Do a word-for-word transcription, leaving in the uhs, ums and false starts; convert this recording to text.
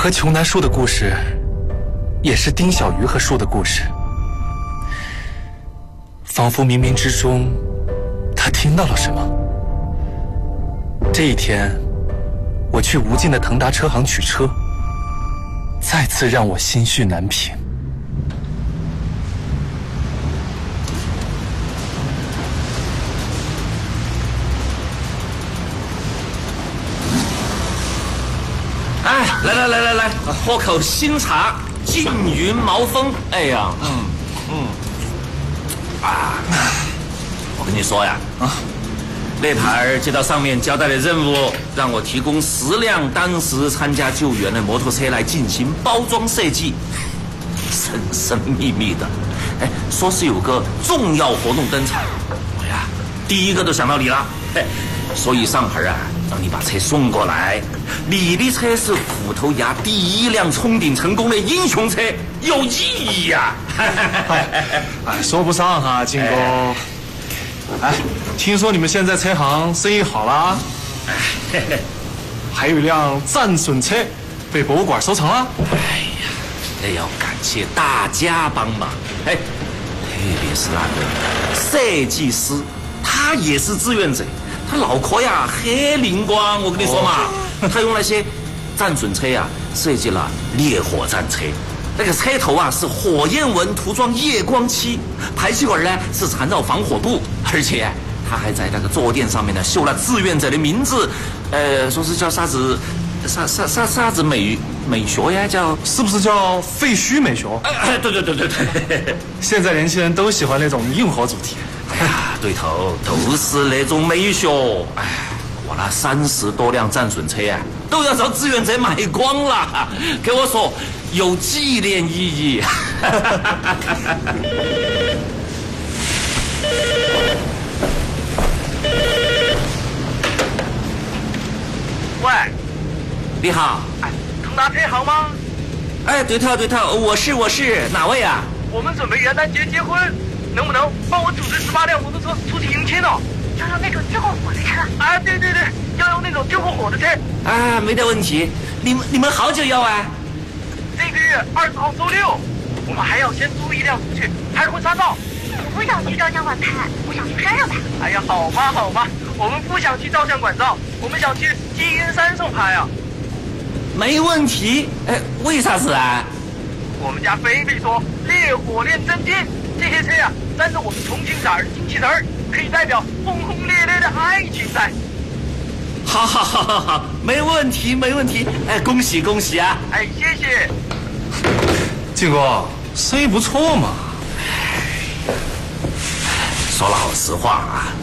和穷南树的故事，也是丁小鱼和树的故事。仿佛冥冥之中，他听到了什么。这一天，我去无尽的腾达车行取车，再次让我心绪难平。 哎，来来来来来，喝口新茶，缙云毛峰。哎呀，嗯嗯，啊，我跟你说呀，啊，那盘接到上面交代的任务，让我提供十辆当时参加救援的摩托车来进行包装设计，神神秘秘的，哎，说是有个重要活动登场。哎呀，第一个都想到你了，嘿，所以上盘啊，让你把车送过来。你的车是虎头崖第一辆冲顶成功的英雄车，有意义呀、啊！ 哎，说不上哈，金哥。哎，听说你们现在车行生意好了，还有一辆战损车被博物馆收藏了。 哎呀，这要感谢大家帮忙。哎，特别是那个设计师，他也是志愿者。他脑壳呀很灵光，我跟你说嘛，哦、他用那些战损车呀设计了烈火战车，那个车头啊是火焰纹涂装夜光漆，排气管呢是缠绕防火布，而且他还在那个坐垫上面呢绣了志愿者的名字，呃，说是叫啥子啥啥啥啥子美美学呀，叫是不是叫废墟美学？ 哎，对对对对对， 现在年轻人都喜欢那种硬核主题。 哎呀，对头，都是那种美学。哎，我那三十多辆战损车啊，都要找志愿者买光了。给我说，有纪念意义。 喂， 你好。 哎，腾达车行吗？ 哎，对头对头，我是我是，哪位啊？ 我们准备元旦节结婚。能不能帮我组织十八辆摩托车出去迎亲呢？ 要用那种救火火的车啊！对对对，要用那种救火火的车啊！没得问题。你们你们好久要啊？ 这个月二十号周六，我们还要先租一辆出去拍婚纱照。 我不想去照相馆拍，我想去山上拍。 哎呀，好嘛好嘛，我们不想去照相馆照，我们想去基因山上拍啊。 没问题。哎，为啥子啊？ 我们家菲菲说烈火恋真经。这些车呀、啊，沾着我们重庆崽儿精气神儿，可以代表轰轰烈烈的爱情在。 好好好好好，没问题没问题。哎，恭喜恭喜啊！ 哎，谢谢。 靖哥，生意不错嘛。 说老实话啊，